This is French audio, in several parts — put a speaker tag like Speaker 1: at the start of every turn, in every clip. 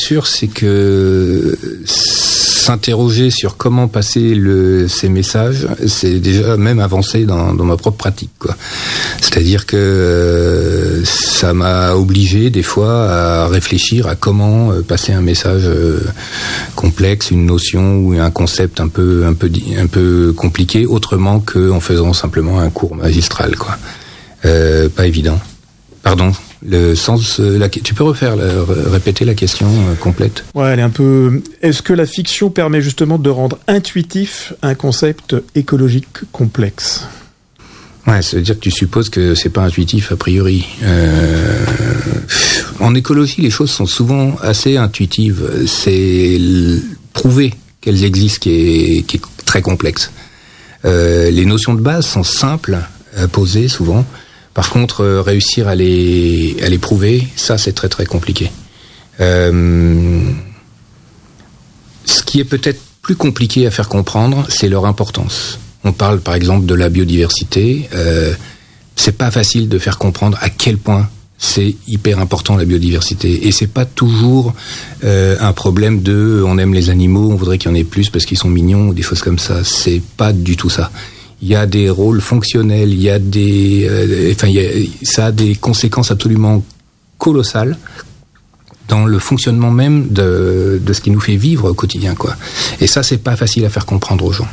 Speaker 1: sûr, c'est que s'interroger sur comment passer ces messages, c'est déjà même avancé dans ma propre pratique, quoi. C'est-à-dire que ça m'a obligé des fois à réfléchir à comment passer un message complexe, une notion ou un concept un peu compliqué, autrement qu'en faisant simplement un cours magistral, quoi. Pas évident. Pardon. Le sens, tu peux répéter la question complète?
Speaker 2: Ouais, elle est un peu. Est-ce que la fiction permet justement de rendre intuitif un concept écologique complexe?
Speaker 1: Ouais, ça veut dire que tu supposes que c'est pas intuitif a priori. En écologie, les choses sont souvent assez intuitives. C'est prouver qu'elles existent qui est très complexe. Les notions de base sont simples à poser souvent. Par contre, réussir à les prouver, ça c'est très très compliqué. Ce qui est peut-être plus compliqué à faire comprendre, c'est leur importance. On parle par exemple de la biodiversité. C'est pas facile de faire comprendre à quel point c'est hyper important la biodiversité. Et c'est pas toujours un problème on aime les animaux, on voudrait qu'il y en ait plus parce qu'ils sont mignons ou des choses comme ça. C'est pas du tout ça. Il y a des rôles fonctionnels, ça a des conséquences absolument colossales dans le fonctionnement même de ce qui nous fait vivre au quotidien, quoi. Et ça, c'est pas facile à faire comprendre aux gens.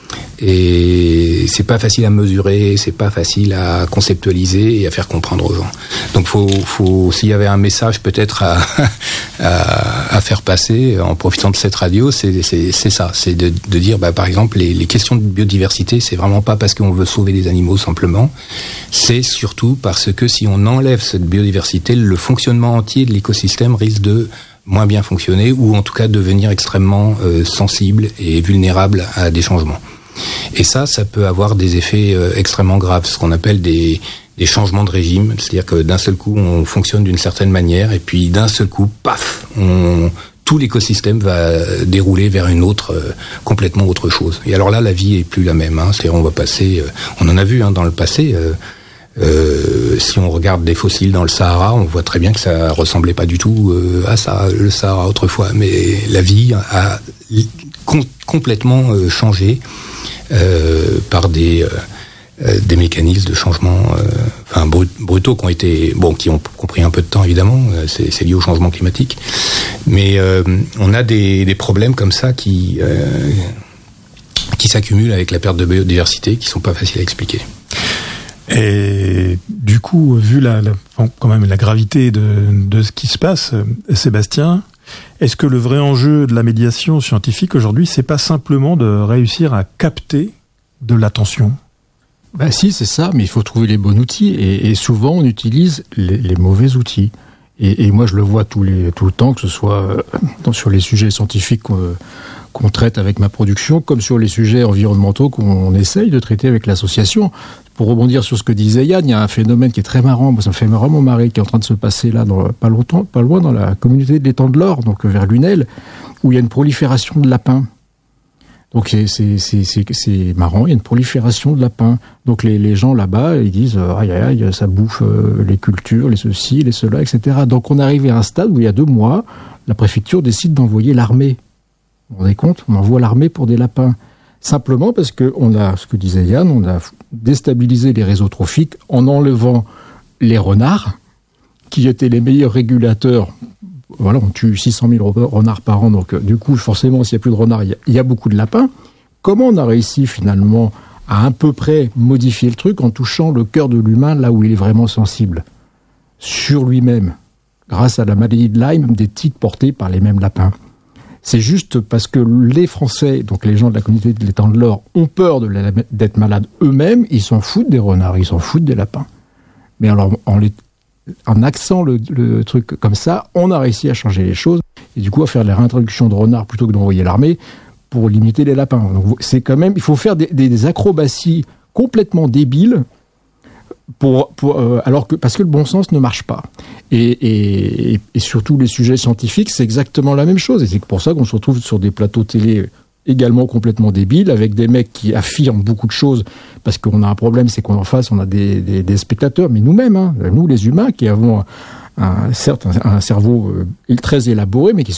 Speaker 1: Et c'est pas facile à mesurer, c'est pas facile à conceptualiser et à faire comprendre aux gens. Donc s'il y avait un message peut-être à faire passer en profitant de cette radio, c'est ça, c'est de dire par exemple les questions de biodiversité, c'est vraiment pas parce qu'on veut sauver des animaux simplement, c'est surtout parce que si on enlève cette biodiversité, le fonctionnement entier de l'écosystème risque de moins bien fonctionner ou en tout cas devenir extrêmement sensible et vulnérable à des changements. Et ça peut avoir des effets extrêmement graves, ce qu'on appelle des changements de régime, c'est-à-dire que d'un seul coup on fonctionne d'une certaine manière et puis d'un seul coup, paf, tout l'écosystème va dérouler vers une autre, complètement autre chose. Et alors là, la vie est plus la même, hein. C'est-à-dire on va passer, on en a vu dans le passé. Si on regarde des fossiles dans le Sahara, on voit très bien que ça ressemblait pas du tout à ça, le Sahara autrefois. Mais la vie a complètement changé par des mécanismes de changement brutaux qui ont pris un peu de temps évidemment, c'est lié au changement climatique, mais on a des problèmes comme ça qui s'accumulent avec la perte de biodiversité qui sont pas faciles à expliquer.
Speaker 2: Et du coup, vu quand même la gravité de ce qui se passe, Sébastien, est-ce que le vrai enjeu de la médiation scientifique aujourd'hui, c'est pas simplement de réussir à capter de l'attention?
Speaker 3: Si, c'est ça, mais il faut trouver les bons outils et souvent on utilise les mauvais outils. Et moi je le vois tout le temps, que ce soit sur les sujets scientifiques qu'on traite avec ma production, comme sur les sujets environnementaux qu'on essaye de traiter avec l'association. Pour rebondir sur ce que disait Yann, il y a un phénomène qui est très marrant, ça me fait vraiment marrer, qui est en train de se passer là, pas loin, dans la communauté de l'étang de l'Or, donc vers Lunel, où il y a une prolifération de lapins. Donc c'est marrant, il y a une prolifération de lapins. Donc les gens là-bas, ils disent aïe aïe aïe, ça bouffe les cultures, les ceci, les cela, etc. Donc on arrive à un stade où il y a 2 mois, la préfecture décide d'envoyer l'armée. Vous vous rendez compte ? On envoie l'armée pour des lapins. Simplement parce que on a, ce que disait Yann, on a déstabilisé les réseaux trophiques en enlevant les renards, qui étaient les meilleurs régulateurs. Voilà, on tue 600 000 renards par an, donc du coup, forcément, s'il n'y a plus de renards, il y a beaucoup de lapins. Comment on a réussi finalement à peu près modifier le truc en touchant le cœur de l'humain là où il est vraiment sensible, sur lui-même, grâce à la maladie de Lyme, des tiques portées par les mêmes lapins. C'est juste parce que les Français, donc les gens de la communauté de l'étang de l'Or, ont peur d'être malades eux-mêmes, ils s'en foutent des renards, ils s'en foutent des lapins. Mais alors, en axant le truc comme ça, on a réussi à changer les choses, et du coup à faire la réintroduction de renards plutôt que d'envoyer l'armée pour limiter les lapins. Donc c'est quand même, il faut faire des acrobaties complètement débiles parce que le bon sens ne marche pas. Et surtout les sujets scientifiques, c'est exactement la même chose. Et c'est pour ça qu'on se retrouve sur des plateaux télé également complètement débiles, avec des mecs qui affirment beaucoup de choses, parce qu'on a un problème, c'est qu'en face, on a des spectateurs, mais nous-mêmes, nous les humains, qui avons certes un cerveau très élaboré, mais qui